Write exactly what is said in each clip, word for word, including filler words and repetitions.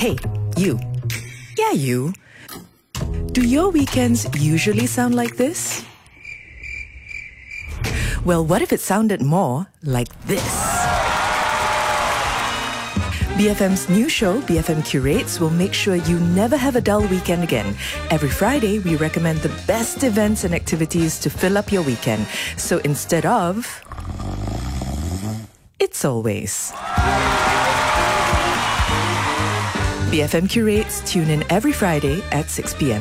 Hey, you. Yeah, you. Do your weekends usually sound like this? Well, what if it sounded more like this? B F M's new show, B F M Curates, will make sure you never have a dull weekend again. Every Friday, we recommend the best events and activities to fill up your weekend. So instead of... it's always... B F M Curates, tune in every Friday at six p.m.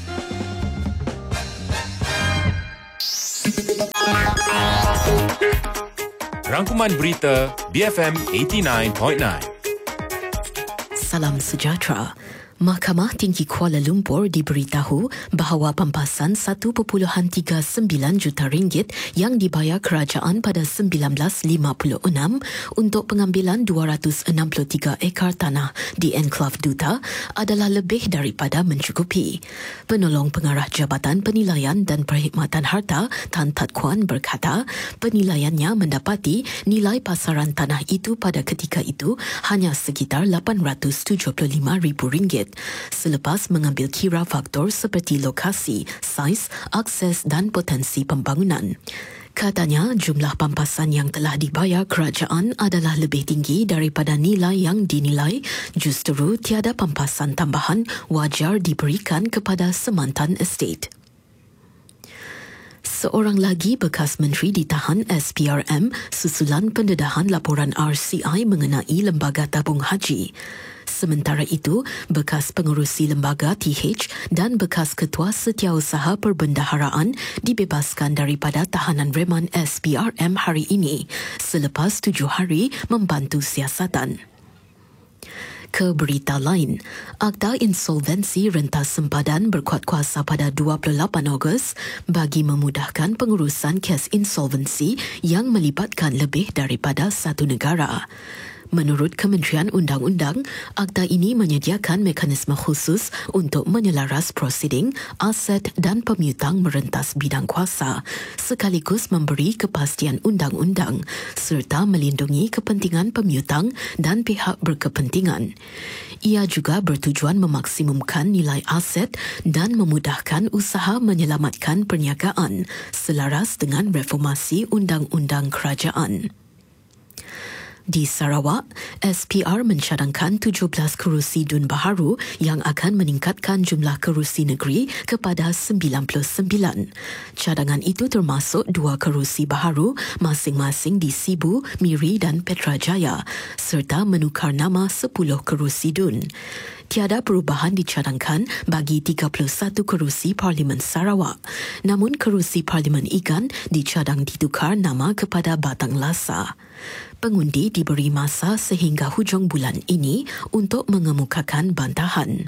Rangkuman Berita B F M eighty-nine point nine. Salam sejahtera. Mahkamah Tinggi Kuala Lumpur diberitahu bahawa pampasan satu perpuluhan tiga sembilan juta ringgit yang dibayar kerajaan pada seribu sembilan ratus lima puluh enam untuk pengambilan dua ratus enam puluh tiga ekar tanah di Enklav Duta adalah lebih daripada mencukupi. Penolong Pengarah Jabatan Penilaian dan Perkhidmatan Harta Tan Tat Kuan berkata penilaiannya mendapati nilai pasaran tanah itu pada ketika itu hanya sekitar lapan ratus tujuh puluh lima ribu ringgit. Selepas mengambil kira faktor seperti lokasi, saiz, akses dan potensi pembangunan. Katanya, jumlah pampasan yang telah dibayar kerajaan adalah lebih tinggi daripada nilai yang dinilai, justru tiada pampasan tambahan wajar diberikan kepada semantan estate. Seorang lagi bekas menteri ditahan S P R M susulan pendedahan laporan R C I mengenai Lembaga Tabung Haji. Sementara itu, bekas pengerusi lembaga T H dan bekas ketua setiausaha perbendaharaan dibebaskan daripada tahanan reman S P R M hari ini selepas tujuh hari membantu siasatan. Ke berita lain, Akta Insolvensi Rentas Sempadan berkuat kuasa pada dua puluh lapan Ogos bagi memudahkan pengurusan kes insolvensi yang melibatkan lebih daripada satu negara. Menurut Kementerian Undang-Undang, akta ini menyediakan mekanisme khusus untuk menyelaras prosiding, aset dan pemiutang merentas bidang kuasa, sekaligus memberi kepastian undang-undang serta melindungi kepentingan pemiutang dan pihak berkepentingan. Ia juga bertujuan memaksimumkan nilai aset dan memudahkan usaha menyelamatkan perniagaan selaras dengan reformasi undang-undang kerajaan. Di Sarawak, S P R mencadangkan tujuh belas kerusi dun baharu yang akan meningkatkan jumlah kerusi negeri kepada sembilan puluh sembilan. Cadangan itu termasuk dua kerusi baharu masing-masing di Sibu, Miri dan Petrajaya serta menukar nama sepuluh kerusi dun. Tiada perubahan dicadangkan bagi tiga puluh satu kerusi Parlimen Sarawak. Namun kerusi Parlimen Igan dicadang ditukar nama kepada Batang Lasa. Pengundi diberi masa sehingga hujung bulan ini untuk mengemukakan bantahan.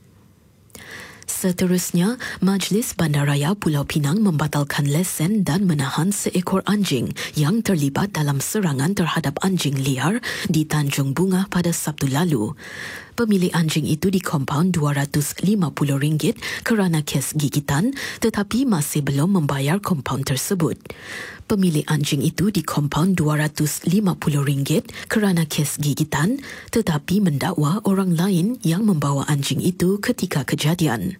Seterusnya, Majlis Bandaraya Pulau Pinang membatalkan lesen dan menahan seekor anjing yang terlibat dalam serangan terhadap anjing liar di Tanjung Bunga pada Sabtu lalu. Pemilik anjing itu di kompaun dua ratus lima puluh ringgit kerana kes gigitan tetapi masih belum membayar kompaun tersebut. Pemilik anjing itu di kompaun dua ratus lima puluh ringgit kerana kes gigitan tetapi mendakwa orang lain yang membawa anjing itu ketika kejadian.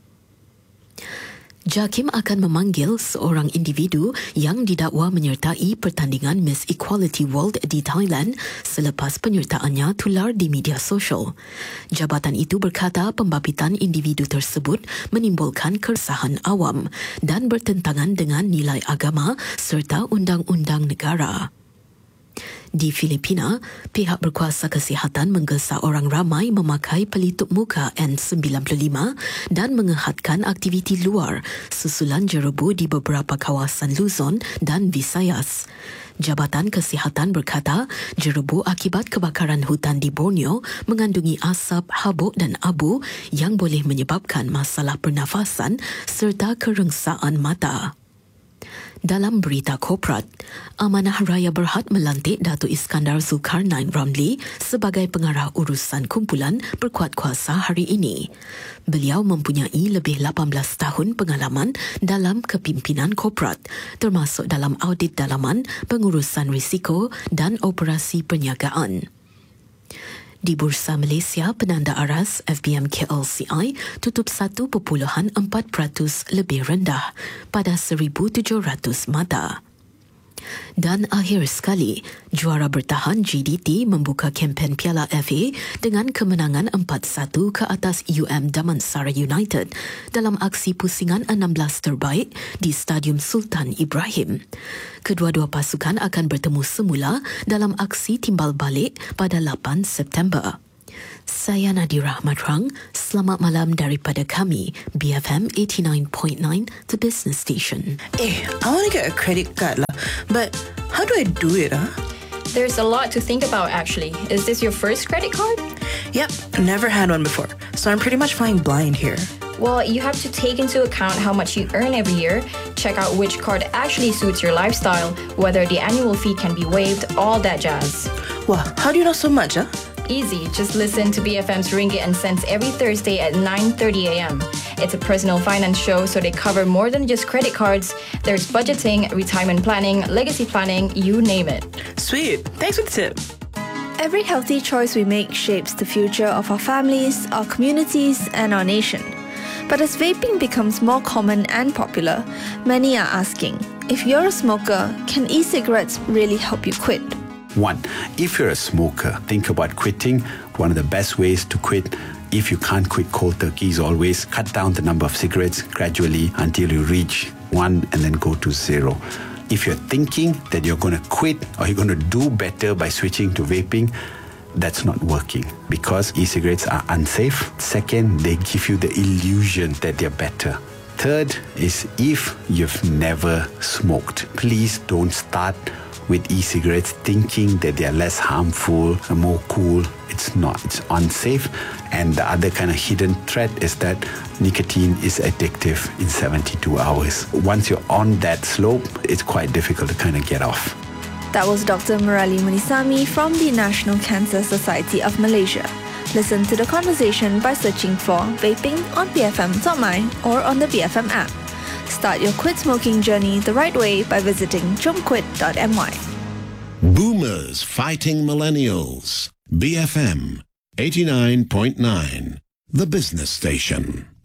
Jakim akan memanggil seorang individu yang didakwa menyertai pertandingan Miss Equality World di Thailand selepas penyertaannya tular di media sosial. Jabatan itu berkata pembabitan individu tersebut menimbulkan keresahan awam dan bertentangan dengan nilai agama serta undang-undang negara. Di Filipina, pihak berkuasa kesihatan menggesa orang ramai memakai pelitup muka N sembilan puluh lima dan mengehatkan aktiviti luar susulan jerebu di beberapa kawasan Luzon dan Visayas. Jabatan Kesihatan berkata, jerebu akibat kebakaran hutan di Borneo mengandungi asap, habuk dan abu yang boleh menyebabkan masalah pernafasan serta kerengsaan mata. Dalam berita korporat, Amanah Raya Berhad melantik Datuk Iskandar Zulkarnain Ramli sebagai pengarah urusan kumpulan berkuat kuasa hari ini. Beliau mempunyai lebih lapan belas tahun pengalaman dalam kepimpinan korporat, termasuk dalam audit dalaman, pengurusan risiko dan operasi perniagaan. Di Bursa Malaysia, penanda aras F B M K L C I tutup satu perpuluhan empat peratus lebih rendah pada seribu tujuh ratus mata. Dan akhir sekali, juara bertahan G D T membuka kempen Piala F A dengan kemenangan empat satu ke atas U M Damansara United dalam aksi pusingan enam belas terbaik di Stadium Sultan Ibrahim. Kedua-dua pasukan akan bertemu semula dalam aksi timbal balik pada lapan September. Saya Nadira Matrang, selamat malam daripada kami, B F M eighty-nine point nine, the business station. Eh, I want to get a credit card lah, but how do I do it? Huh? There's a lot to think about actually. Is this your first credit card? Yep, never had one before, so I'm pretty much flying blind here. Well, you have to take into account how much you earn every year, check out which card actually suits your lifestyle, whether the annual fee can be waived, all that jazz. Wow, how do you know so much, huh? Easy, just listen to B F M's Ringgit and Cents every Thursday at nine thirty a.m. It's a personal finance show, so they cover more than just credit cards. There's budgeting, retirement planning, legacy planning, you name it. Sweet, thanks for the tip. Every healthy choice we make shapes the future of our families, our communities, and our nation. But as vaping becomes more common and popular, many are asking, if you're a smoker, can e-cigarettes really help you quit? One, if you're a smoker, think about quitting. One of the best ways to quit, if you can't quit cold turkey, is always cut down the number of cigarettes gradually until you reach one and then go to zero. If you're thinking that you're going to quit or you're going to do better by switching to vaping, that's not working because e-cigarettes are unsafe. Second, they give you the illusion that they're better. Third is if you've never smoked, please don't start with e-cigarettes thinking that they are less harmful and more cool. It's not. It's unsafe. And the other kind of hidden threat is that nicotine is addictive in seventy-two hours. Once you're on that slope, it's quite difficult to kind of get off. That was Doctor Murali Munisami from the National Cancer Society of Malaysia. Listen to the conversation by searching for Vaping on B F M dot my or on the B F M app. Start your quit smoking journey the right way by visiting jomquit dot m y. Boomers fighting millennials. B F M eighty-nine point nine, the business station.